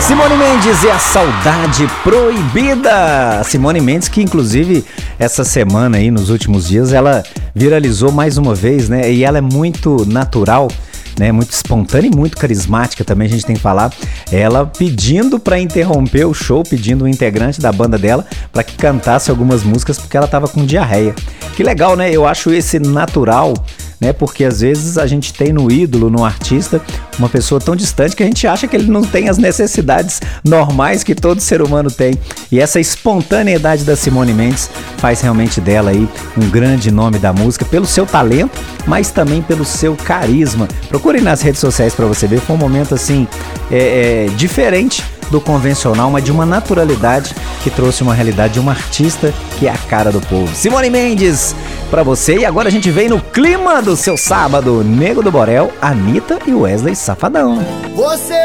Simone Mendes e a Saudade Proibida. Simone Mendes, que inclusive essa semana aí, nos últimos dias, ela viralizou mais uma vez, né? E ela é muito natural, né? Muito espontânea e muito carismática também, a gente tem que falar. Ela pedindo pra interromper o show, pedindo um integrante da banda dela pra que cantasse algumas músicas porque ela tava com diarreia. Que legal, né? Eu acho esse natural, né? Porque às vezes a gente tem no ídolo, no artista, uma pessoa tão distante que a gente acha que ele não tem as necessidades normais que todo ser humano tem. E essa espontaneidade da Simone Mendes faz realmente dela aí um grande nome da música, pelo seu talento, mas também pelo seu carisma. Procure nas redes sociais para você ver, foi um momento assim, diferente do convencional, mas de uma naturalidade que trouxe uma realidade de uma artista que é a cara do povo. Simone Mendes pra você, e agora a gente vem no clima do seu sábado. Nego do Borel, Anitta e Wesley Safadão. Você